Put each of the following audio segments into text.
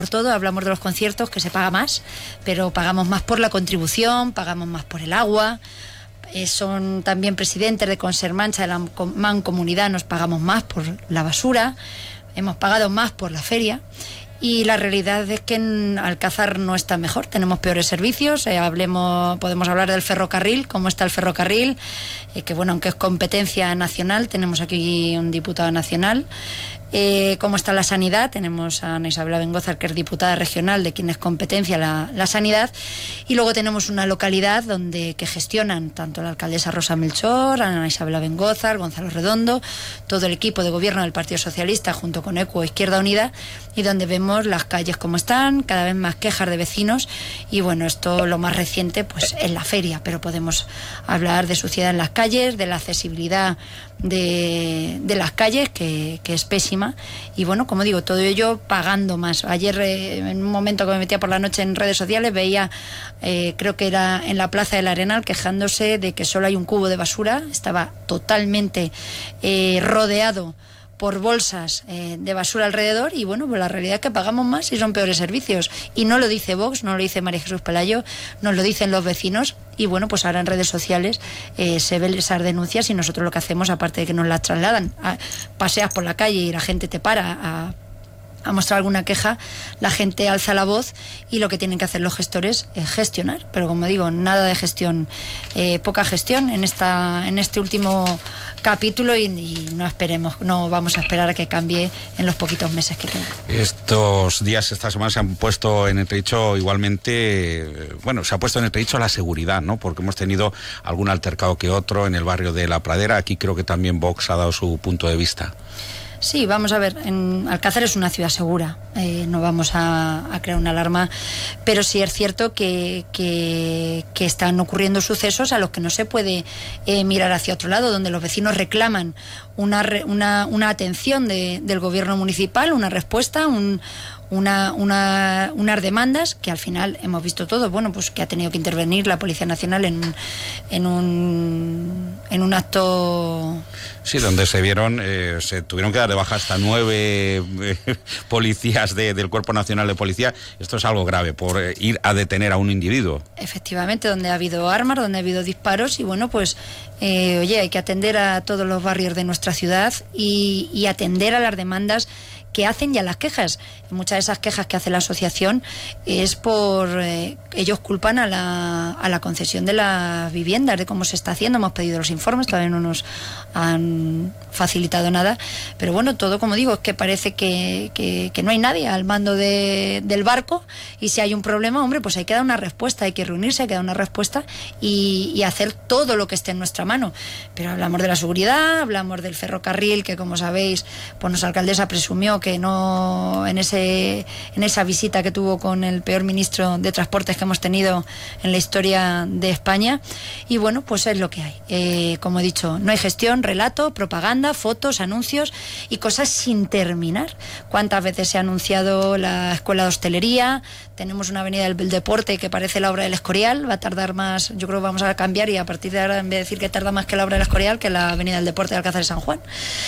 por todo, hablamos de los conciertos, que se paga más, pero pagamos más por la contribución, pagamos más por el agua. Son también presidentes de Consermancha, de la Mancomunidad, nos pagamos más por la basura, hemos pagado más por la feria. Y la realidad es que en Alcázar no está mejor, tenemos peores servicios. Podemos hablar del ferrocarril, cómo está el ferrocarril, que bueno, aunque es competencia nacional, tenemos aquí un diputado nacional. Cómo está la sanidad, tenemos a Ana Isabel Abengoza, que es diputada regional, de quien es competencia la sanidad, y luego tenemos una localidad que gestionan tanto la alcaldesa Rosa Melchor, Ana Isabel Abengoza, Gonzalo Redondo, todo el equipo de gobierno del Partido Socialista junto con ECUO, Izquierda Unida, y donde vemos las calles como están, cada vez más quejas de vecinos, y bueno, esto lo más reciente pues es la feria, pero podemos hablar de suciedad en las calles, de la accesibilidad de las calles, que es pésima, y bueno, como digo, todo ello pagando más. Ayer, en un momento que me metía por la noche en redes sociales, veía, creo que era en la Plaza del Arenal, quejándose de que solo hay un cubo de basura, estaba totalmente rodeado por bolsas de basura alrededor, y bueno, pues la realidad es que pagamos más y son peores servicios, y no lo dice Vox, no lo dice María Jesús Pelayo, nos lo dicen los vecinos, y bueno, pues ahora en redes sociales se ven esas denuncias, y nosotros lo que hacemos, aparte de que nos las trasladan, paseas por la calle y la gente te para a mostrar alguna queja, la gente alza la voz, y lo que tienen que hacer los gestores es gestionar, pero como digo, nada de gestión, poca gestión en este último capítulo, y no vamos a esperar a que cambie en los poquitos meses que quedan. Estos días, esta semana, se han puesto en entredicho igualmente, se ha puesto en entredicho la seguridad, ¿no? Porque hemos tenido algún altercado que otro en el barrio de La Pradera. Aquí creo que también Vox ha dado su punto de vista. Sí, vamos a ver, Alcázar es una ciudad segura, no vamos a crear una alarma, pero sí es cierto que están ocurriendo sucesos a los que no se puede mirar hacia otro lado, donde los vecinos reclaman una atención del gobierno municipal, una respuesta, unas demandas que al final hemos visto todo, bueno, pues que ha tenido que intervenir la Policía Nacional en un acto. Sí, donde se tuvieron que dar de baja hasta 9 policías del Cuerpo Nacional de Policía. Esto es algo grave, por ir a detener a un individuo. Efectivamente, donde ha habido armas, donde ha habido disparos, y bueno, pues hay que atender a todos los barrios de nuestra ciudad y atender a las demandas que hacen, ya las quejas. Muchas de esas quejas que hace la asociación es ellos culpan a la concesión de las viviendas, de cómo se está haciendo. Hemos pedido los informes, todavía no nos han facilitado nada, pero bueno, todo, como digo, es que parece que no hay nadie al mando del barco, y si hay un problema, hombre, pues hay que dar una respuesta, hay que reunirse, hay que dar una respuesta y hacer todo lo que esté en nuestra mano. Pero hablamos de la seguridad, hablamos del ferrocarril, que como sabéis, pues nuestra alcaldesa presumió que no, en esa visita que tuvo con el peor ministro de Transportes que hemos tenido en la historia de España, y bueno, pues es lo que hay. Como he dicho, no hay gestión, relato, propaganda, fotos, anuncios y cosas sin terminar. ¿Cuántas veces se ha anunciado la escuela de hostelería? Tenemos una avenida del Deporte que parece la obra del Escorial, va a tardar más, yo creo que vamos a cambiar, y a partir de ahora, en vez de decir que tarda más que la obra del Escorial, que la avenida del Deporte de Alcázar de San Juan.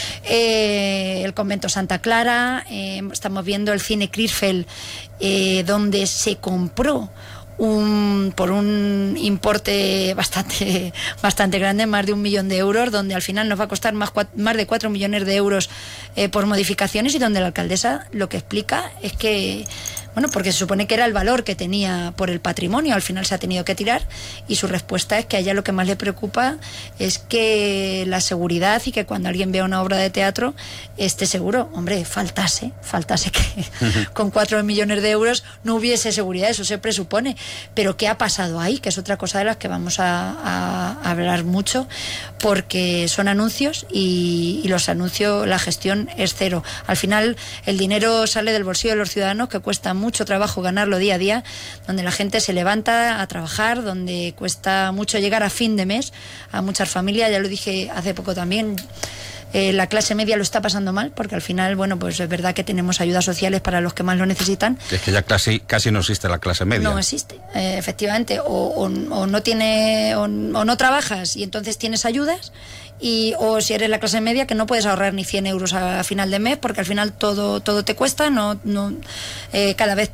El convento Santa Clara, estamos viendo el cine Crisfel, donde se compró por un importe bastante grande, más de 1 millón de euros, donde al final nos va a costar más de 4 millones de euros por modificaciones, y donde la alcaldesa lo que explica es que, bueno, porque se supone que era el valor que tenía por el patrimonio, al final se ha tenido que tirar, y su respuesta es que a ella lo que más le preocupa es que la seguridad, y que cuando alguien vea una obra de teatro esté seguro. Hombre, faltase que con 4 millones de euros no hubiese seguridad, eso se presupone, pero ¿qué ha pasado ahí? Que es otra cosa de las que vamos a hablar mucho, porque son anuncios, y los anuncios, la gestión es cero. Al final el dinero sale del bolsillo de los ciudadanos, que cuesta mucho trabajo ganarlo día a día, donde la gente se levanta a trabajar, donde cuesta mucho llegar a fin de mes a muchas familias. Ya lo dije hace poco también, la clase media lo está pasando mal, porque al final, bueno, pues es verdad que tenemos ayudas sociales para los que más lo necesitan. Es que ya casi no existe la clase media. No existe, efectivamente, o no tiene, o no trabajas y entonces tienes ayudas, o si eres la clase media, que no puedes ahorrar ni 100 euros a final de mes, porque al final todo te cuesta, cada vez